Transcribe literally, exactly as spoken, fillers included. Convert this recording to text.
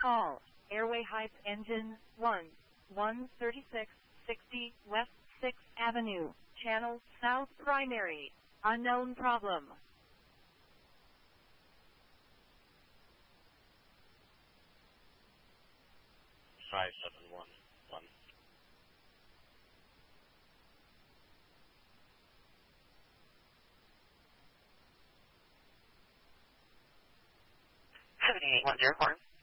Call Airway Heights Engine one, one thirty-six sixty West sixth Avenue, Channel South Primary, unknown problem. five seven one one. seven eight one zero four.